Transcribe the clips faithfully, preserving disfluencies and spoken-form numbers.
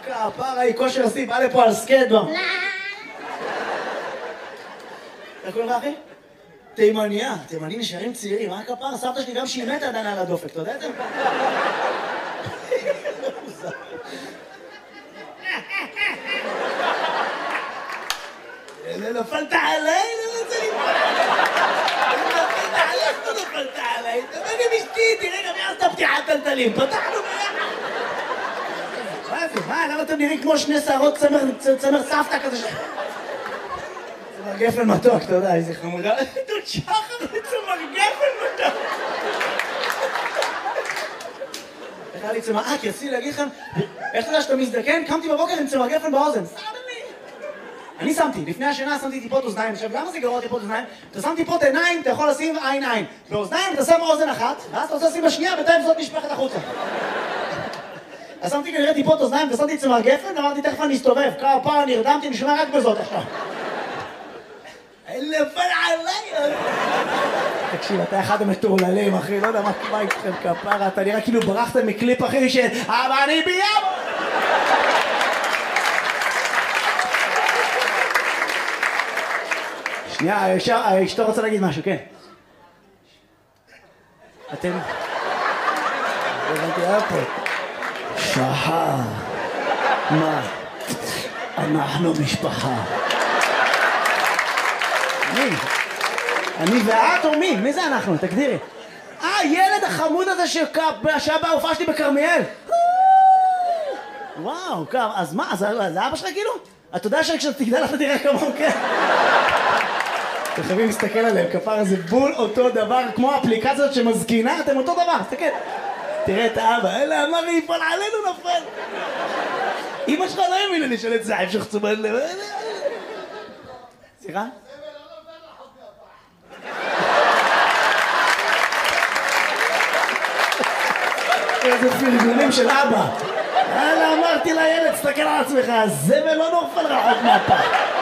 כפרה היא כושר שיא, בא לפה על סקייט בוא. איך קוראים לך אחי? תימניה, תימנים נשארים צעירים, מה כפרה? סבתא שלי גם שהיא מתה עדיין על הדופק, אתה יודע את זה? נפלת עליי, לא רוצה להתפעל. נפלת עליי, לא נפלת עליי. תבוא גם אשתי, תראה גם יעשת פתיחת טלטלים. פתחנו ביחד. מה זה? מה? למה אתם נראים כמו שני שערות צמר סבתא כזה ש... צמר גפן מתוק, אתה יודע, איזה חמודה. דוד שחר לצמר גפן מתוק. איך היה לי צמר... אה, כי רציתי להגיד לכם, איך אתה יודע שאתה מזדקן? קמתי בבוקר עם צמר גפן באוזן. אני שמתי, לפני השינה שמתי טיפות אוזניים. עכשיו, למה זה גרוע טיפות אוזניים? אתה שם טיפות עיניים, אתה יכול לשים עין עין. באוזניים אתה שם אוזן אחת, ואז אתה רוצה לשים בשנייה, בינתיים זאת נשפכת החוצה. אז שמתי כנראה טיפות אוזניים, ושמתי צמר גפן, אמרתי, תכף אני אסתובב. כמה פעם נרדמתי, נשמע רק בזאת עכשיו. נפל עליי! תקשיב, אתה אחד המטורללים, אחי, לא יודע מה איתכם כפרה, אתה נראה כאילו ברחת מקליפ, אחי, ש... אבל אני ביאבו! שנייה, אשתו רוצה להגיד משהו, כן. אתם... הבנתי, היה פה. שחר. מה? אנחנו משפחה. מי? אני ואת או מי? מי זה אנחנו? תגדירי. אה, ילד החמוד הזה שהיה בהופעה שלי בכרמיאל. וואו, אז מה? זה אבא שלך כאילו? אתה יודע שכשאתה תגדל אתה תראה כמוהו, כן? אתם חייבים להסתכל עליהם, כפרה זה בול אותו דבר, כמו האפליקציות שמזקינה, אתם אותו דבר, תסתכל. תראה את האבא, אלה אמר לי, יפעל עלינו נפל. אמא שלך לא האמינה לי שלט זעב שחצובה לב. סליחה? איזה פרגונים של אבא. אלה אמרתי לילד, תסתכל על עצמך, הזבל לא נופל רחוק מהפח.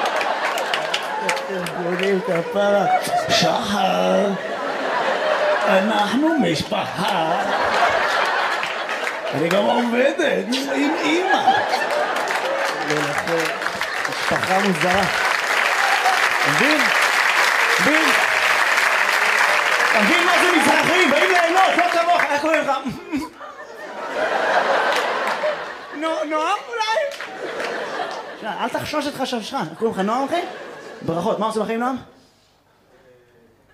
פרגונים כפרה. שחר, אנחנו משפחה. אני גם עובדת עם אמא. משפחה מוזרה. מבין? מבין? אתה מבין מה זה מזרחים? באים ליהנות, לא כמוך, איך קוראים לך? נועם אולי? אל תחשוש את חששך, איך קוראים לך נועם אחי? ברכות, מה עושים לכם נועם?